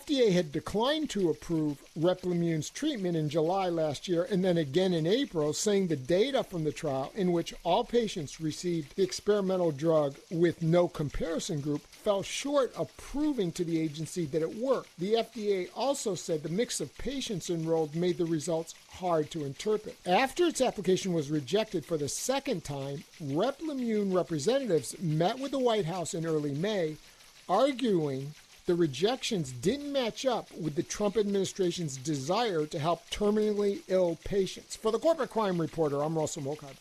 FDA had declined to approve Replimune treatment in July last year and then again in April, saying the data from the trial, in which all patients received the experimental drug with no comparison group, fell short of proving to the agency that it worked. The FDA also said the mix of patients enrolled made the results hard to interpret. After its application was rejected for the second time, Replimune representatives met with the White House in early May, arguing the rejections didn't match up with the Trump administration's desire to help terminally ill patients. For the Corporate Crime Reporter, I'm Russell Mokad.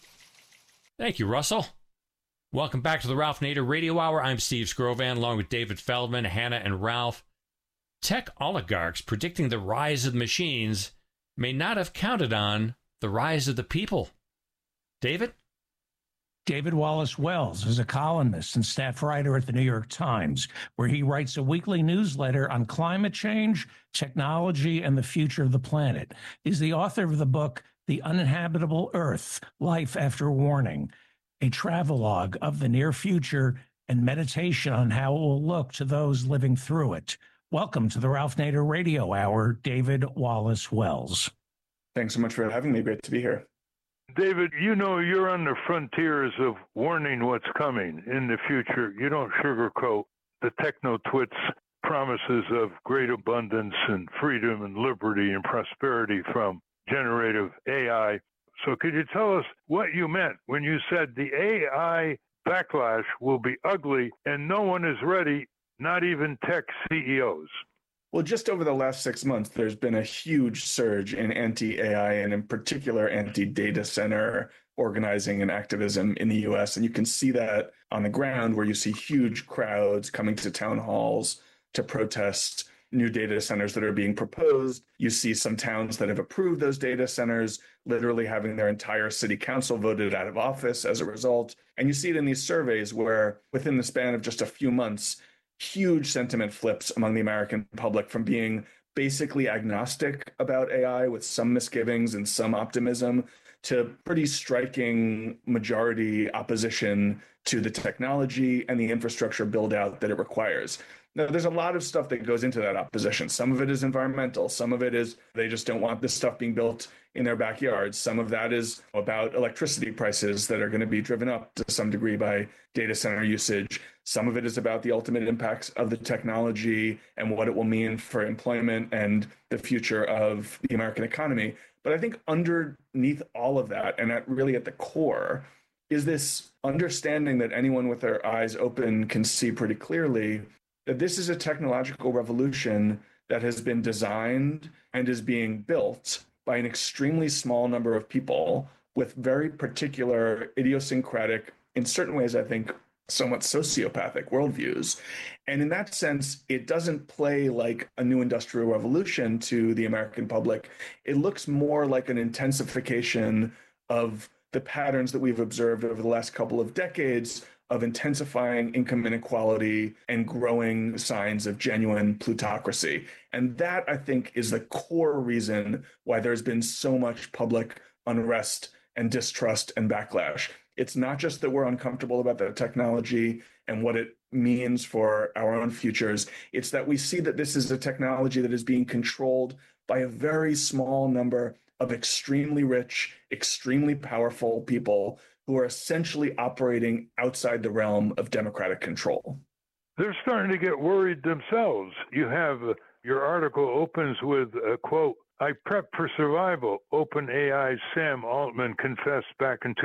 Thank you, Russell. Welcome back to the Ralph Nader Radio Hour. I'm Steve Scrovan, along with David Feldman, Hannah, and Ralph. Tech oligarchs predicting the rise of the machines may not have counted on the rise of the people. David? David Wallace Wells is a columnist and staff writer at the New York Times, where he writes a weekly newsletter on climate change, technology, and the future of the planet. He's the author of the book, The Uninhabitable Earth, Life After Warning, a travelogue of the near future and meditation on how it will look to those living through it. Welcome to the Ralph Nader Radio Hour, David Wallace Wells. Thanks so much for having me. Great to be here. David, you know you're on the frontiers of warning what's coming in the future. You don't sugarcoat the techno-twits' promises of great abundance and freedom and liberty and prosperity from generative AI. So could you tell us what you meant when you said the AI backlash will be ugly and no one is ready, not even tech CEOs? Well, just over the last 6 months, there's been a huge surge in anti-AI and in particular anti-data center organizing and activism in the US. And you can see that on the ground where you see huge crowds coming to town halls to protest new data centers that are being proposed. You see some towns that have approved those data centers literally having their entire city council voted out of office as a result. And you see it in these surveys where within the span of just a few months, huge sentiment flips among the American public from being basically agnostic about AI with some misgivings and some optimism to pretty striking majority opposition to the technology and the infrastructure build out that it requires. Now, there's a lot of stuff that goes into that opposition. Some of it is environmental. Some of it is they just don't want this stuff being built in their backyards. Some of that is about electricity prices that are going to be driven up to some degree by data center usage. Some of it is about the ultimate impacts of the technology and what it will mean for employment and the future of the American economy. But I think underneath all of that, and really at the core, is this understanding that anyone with their eyes open can see pretty clearly that this is a technological revolution that has been designed and is being built by an extremely small number of people with very particular idiosyncratic, in certain ways, I think, somewhat sociopathic worldviews. And in that sense, it doesn't play like a new industrial revolution to the American public. It looks more like an intensification of the patterns that we've observed over the last couple of decades of intensifying income inequality and growing signs of genuine plutocracy. And that, I think, is the core reason why there's been so much public unrest and distrust and backlash. It's not just that we're uncomfortable about the technology and what it means for our own futures. It's that we see that this is a technology that is being controlled by a very small number of extremely rich, extremely powerful people who are essentially operating outside the realm of democratic control. They're starting to get worried themselves. You have your article opens with a quote, "I prep for survival," OpenAI's Sam Altman confessed back in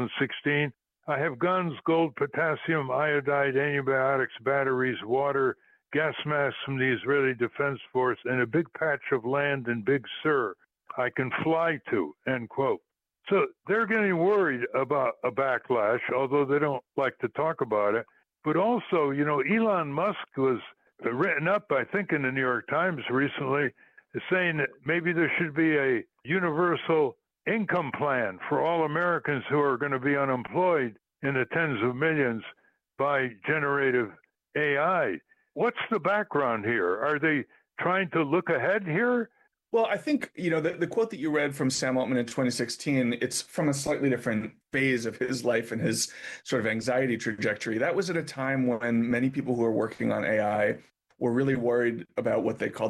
2016. "I have guns, gold, potassium, iodide, antibiotics, batteries, water, gas masks from the Israeli Defense Force, and a big patch of land in Big Sur I can fly to," end quote. So they're getting worried about a backlash, although they don't like to talk about it. But also, you know, Elon Musk was written up, I think, in the New York Times recently, saying that maybe there should be a universal income plan for all Americans who are going to be unemployed in the tens of millions by generative AI. What's the background here? Are they trying to look ahead here? Well, I think, you know, the quote that you read from Sam Altman in 2016, it's from a slightly different phase of his life and his sort of anxiety trajectory. That was at a time when many people who are working on AI were really worried about what they called